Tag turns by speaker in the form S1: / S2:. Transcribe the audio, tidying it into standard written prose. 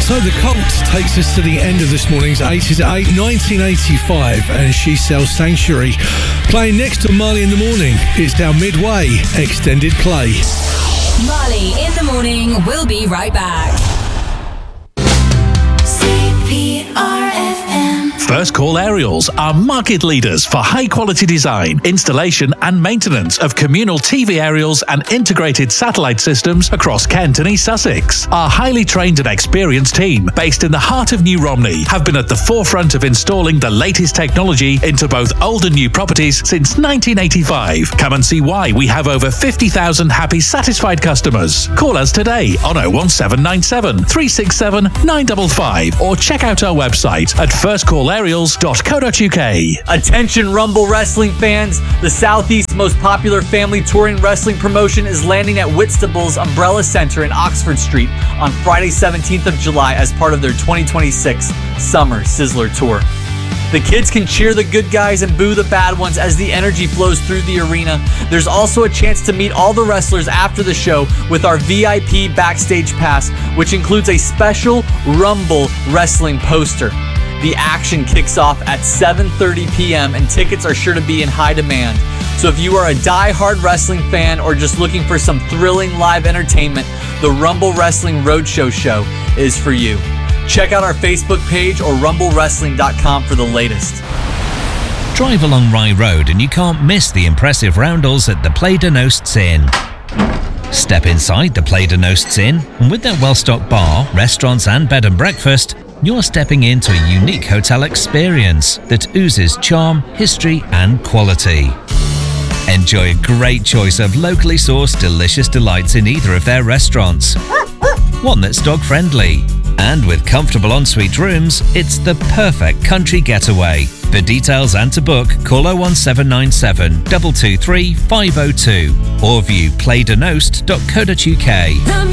S1: So the Cult takes us to the end of this morning's 80s at 8, 1985, and She Sells Sanctuary. Playing next to Marley in the Morning, it's our Midway extended play.
S2: Marley in the Morning, we'll be right back.
S3: First Call Aerials are market leaders for high-quality design, installation and maintenance of communal TV aerials and integrated satellite systems across Kent and East Sussex. Our highly trained and experienced team, based in the heart of New Romney, have been at the forefront of installing the latest technology into both old and new properties since 1985. Come and see why we have over 50,000 happy, satisfied customers. Call us today on 01797 367 955 or check out our website at firstcallaerials.co.uk.
S4: Attention Rumble Wrestling fans, the Southeast's most popular family touring wrestling promotion is landing at Whitstable's Umbrella Center in Oxford Street on Friday 17th of July as part of their 2026 Summer Sizzler Tour. The kids can cheer the good guys and boo the bad ones as the energy flows through the arena. There's also a chance to meet all the wrestlers after the show with our VIP backstage pass, which includes a special Rumble wrestling poster. The action kicks off at 7:30 p.m. and tickets are sure to be in high demand. So if you are a die-hard wrestling fan or just looking for some thrilling live entertainment, the Rumble Wrestling Roadshow show is for you. Check out our Facebook page or rumblewrestling.com for the latest.
S5: Drive along Rye Road and you can't miss the impressive roundels at the Play de Nosts Inn. Step inside the Play de Nosts Inn, and with their well-stocked bar, restaurants and bed and breakfast, you're stepping into a unique hotel experience that oozes charm, history and quality. Enjoy a great choice of locally sourced delicious delights in either of their restaurants. One that's dog-friendly. And with comfortable ensuite rooms, it's the perfect country getaway. For details and to book, call 01797 223 502 or view playdenost.co.uk.